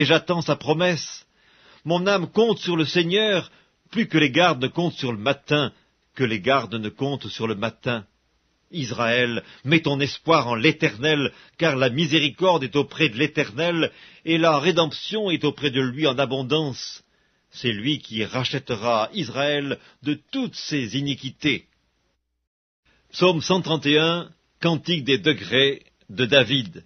et j'attends sa promesse. Mon âme compte sur le Seigneur, plus que les gardes ne comptent sur le matin, que les gardes ne comptent sur le matin. Israël, mets ton espoir en l'Éternel, car la miséricorde est auprès de l'Éternel, et la rédemption est auprès de lui en abondance. C'est lui qui rachètera Israël de toutes ses iniquités. Psaume 131, Cantique des degrés de David.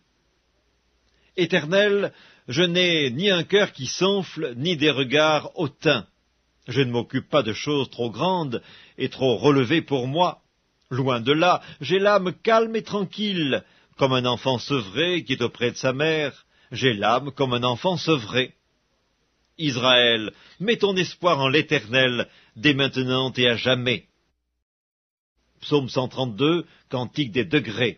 Éternel, je n'ai ni un cœur qui s'enfle, ni des regards hautains. Je ne m'occupe pas de choses trop grandes et trop relevées pour moi. Loin de là, j'ai l'âme calme et tranquille, comme un enfant sevré qui est auprès de sa mère. J'ai l'âme comme un enfant sevré. Israël, mets ton espoir en l'Éternel, dès maintenant et à jamais. Psaume 132, Cantique des degrés.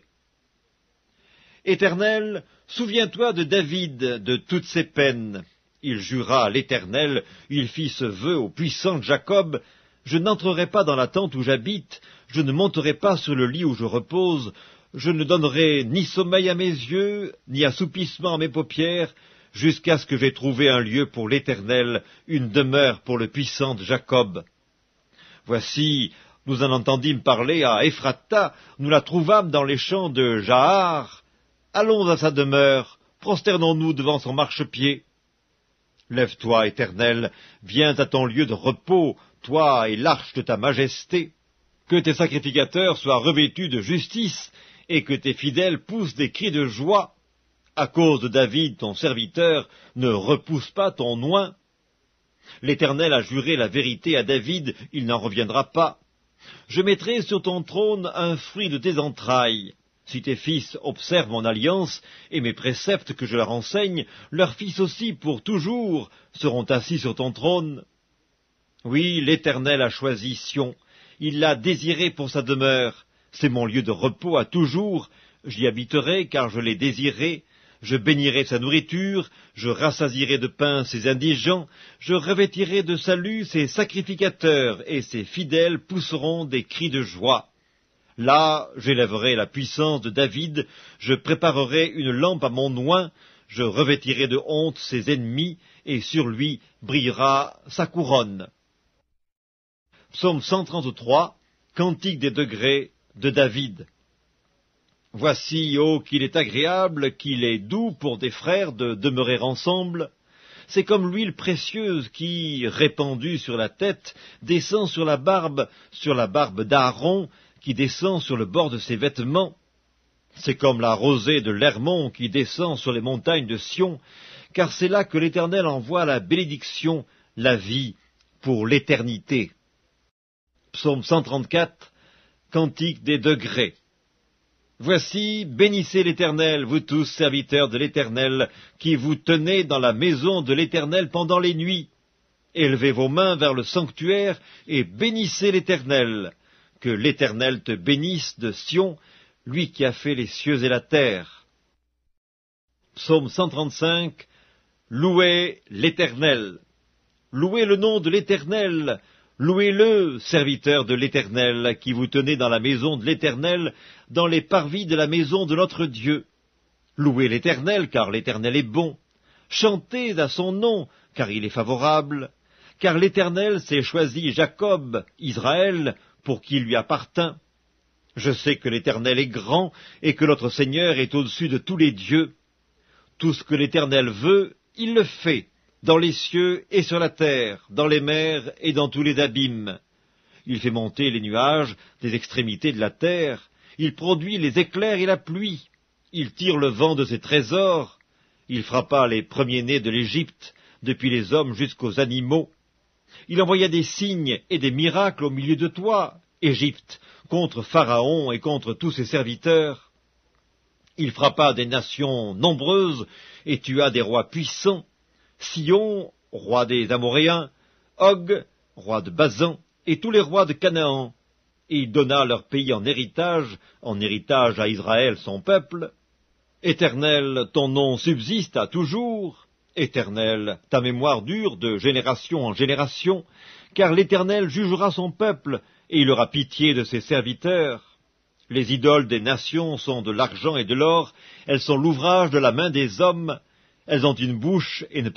Éternel, souviens-toi de David, de toutes ses peines. Il jura à l'Éternel, il fit ce vœu au puissant Jacob, je n'entrerai pas dans la tente où j'habite, je ne monterai pas sur le lit où je repose, je ne donnerai ni sommeil à mes yeux, ni assoupissement à mes paupières, jusqu'à ce que j'aie trouvé un lieu pour l'Éternel, une demeure pour le puissant de Jacob. Voici, nous en entendîmes parler à Ephrata, nous la trouvâmes dans les champs de Jahar. Allons à sa demeure, prosternons-nous devant son marchepied. Lève-toi, Éternel, viens à ton lieu de repos, toi et l'arche de ta majesté. Que tes sacrificateurs soient revêtus de justice, et que tes fidèles poussent des cris de joie. À cause de David, ton serviteur, ne repousse pas ton oint. L'Éternel a juré la vérité à David, il n'en reviendra pas. Je mettrai sur ton trône un fruit de tes entrailles. Si tes fils observent mon alliance et mes préceptes que je leur enseigne, leurs fils aussi pour toujours seront assis sur ton trône. Oui, l'Éternel a choisi Sion, il l'a désiré pour sa demeure. C'est mon lieu de repos à toujours, j'y habiterai car je l'ai désiré. Je bénirai sa nourriture, je rassasierai de pain ses indigents, je revêtirai de salut ses sacrificateurs, et ses fidèles pousseront des cris de joie. Là, j'élèverai la puissance de David, je préparerai une lampe à mon oint, je revêtirai de honte ses ennemis, et sur lui brillera sa couronne. Psaume 133, Cantique des degrés de David. Voici, ô qu'il est agréable, qu'il est doux pour des frères de demeurer ensemble. C'est comme l'huile précieuse qui, répandue sur la tête, descend sur la barbe d'Aaron, qui descend sur le bord de ses vêtements. C'est comme la rosée de l'Hermon qui descend sur les montagnes de Sion, car c'est là que l'Éternel envoie la bénédiction, la vie, pour l'éternité. Psaume 134, Cantique des degrés. Voici, bénissez l'Éternel, vous tous serviteurs de l'Éternel, qui vous tenez dans la maison de l'Éternel pendant les nuits. Élevez vos mains vers le sanctuaire et bénissez l'Éternel. Que l'Éternel te bénisse de Sion, lui qui a fait les cieux et la terre. Psaume 135, Louez l'Éternel. Louez le nom de l'Éternel. Louez-le, serviteurs de l'Éternel, qui vous tenez dans la maison de l'Éternel, dans les parvis de la maison de notre Dieu. Louez l'Éternel, car l'Éternel est bon. Chantez à son nom, car il est favorable. Car l'Éternel s'est choisi Jacob, Israël, pour qui lui appartint. Je sais que l'Éternel est grand, et que notre Seigneur est au-dessus de tous les dieux. Tout ce que l'Éternel veut, il le fait. Dans les cieux et sur la terre, dans les mers et dans tous les abîmes. Il fait monter les nuages des extrémités de la terre, il produit les éclairs et la pluie, il tire le vent de ses trésors, il frappa les premiers-nés de l'Égypte, depuis les hommes jusqu'aux animaux. Il envoya des signes et des miracles au milieu de toi, Égypte, contre Pharaon et contre tous ses serviteurs. Il frappa des nations nombreuses et tua des rois puissants. Sion, roi des Amoréens, Og, roi de Basan, et tous les rois de Canaan. Et il donna leur pays en héritage à Israël son peuple. Éternel, ton nom subsiste à toujours. Éternel, ta mémoire dure de génération en génération, car l'Éternel jugera son peuple, et il aura pitié de ses serviteurs. Les idoles des nations sont de l'argent et de l'or, elles sont l'ouvrage de la main des hommes. elles ont une bouche et ne